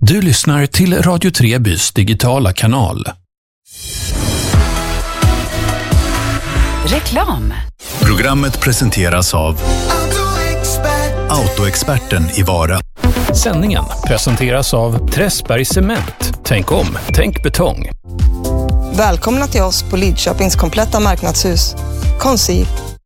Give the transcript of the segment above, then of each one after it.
Du lyssnar till Radio Trebys digitala kanal. Reklam. Programmet presenteras av Autoexperten i Vara. Sändningen presenteras av Träsberg Cement. Tänk om, tänk betong. Välkomna till oss på Lidköpings kompletta marknadshus. Konsi.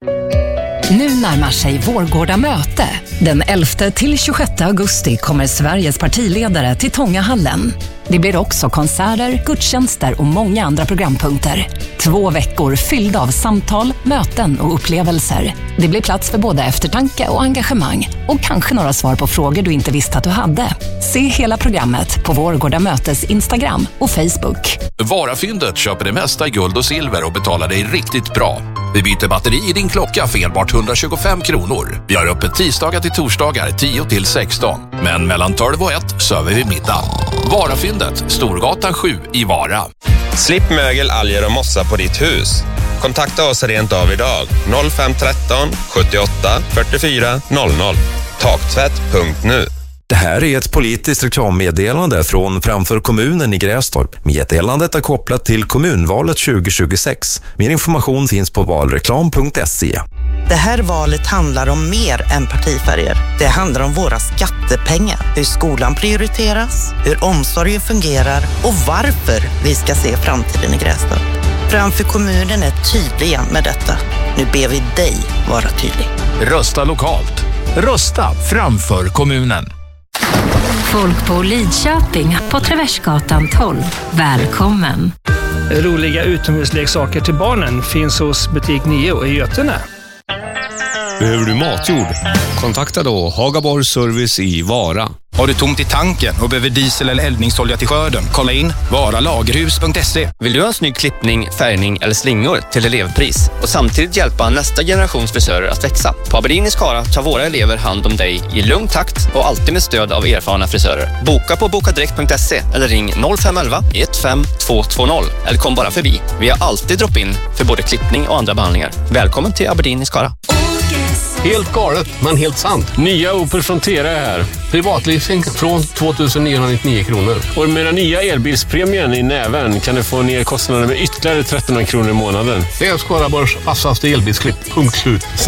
Nu närmar sig Vårgårda möte. Den 11 till 26 augusti kommer Sveriges partiledare till Tångahallen. Det blir också konserter, gudstjänster och många andra programpunkter. 2 veckor fyllda av samtal, möten och upplevelser. Det blir plats för både eftertanke och engagemang. Och kanske några svar på frågor du inte visste att du hade. Se hela programmet på Vårgårda mötes Instagram och Facebook. Varafyndet köper det mesta i guld och silver och betalar dig riktigt bra. Vi byter batteri i din klocka för enbart 125 kronor. Vi har öppet tisdagar till torsdagar 10 till 16. Men mellan 12 och 1 söver vi middag. Varafyndet, Storgatan 7 i Vara. Slipp mögel, alger och mossa på ditt hus. Kontakta oss rent av idag. 0513 78 44 00. Taktvätt.nu. Det här är ett politiskt reklammeddelande från Framför kommunen i Grästorp. Meddelandet är kopplat till kommunvalet 2026. Mer information finns på valreklam.se. Det här valet handlar om mer än partifärger. Det handlar om våra skattepengar, hur skolan prioriteras, hur omsorgen fungerar och varför vi ska se framtiden i Grästorp. Framför kommunen är tydliga med detta. Nu ber vi dig vara tydlig. Rösta lokalt. Rösta framför kommunen. Folk på Lidköping på Traversgatan 12. Välkommen! Roliga utomhusleksaker till barnen finns hos butik 9 i Götene. Behöver du matjord? Kontakta då Hagaborg Service i Vara. Har du tomt i tanken och behöver diesel eller eldningsolja till skörden? Kolla in varalagerhus.se. Vill du ha en snygg klippning, färgning eller slingor till elevpris och samtidigt hjälpa nästa generations frisörer att växa? På Aberdeen i Skara tar våra elever hand om dig i lugn takt och alltid med stöd av erfarna frisörer. Boka på bokadirekt.se eller ring 0511 15220 eller kom bara förbi. Vi har alltid drop-in för både klippning och andra behandlingar. Välkommen till Aberdeen i Skara. Helt galet, men helt sant. Nya Opel Frontera är här. Privatleasing från 2999 kronor. Och med den nya elbilspremien i näven kan du få ner kostnaderna med ytterligare 1300 kronor i månaden. Det är Skaraborgs passaste elbilsklipp. Punkt slut.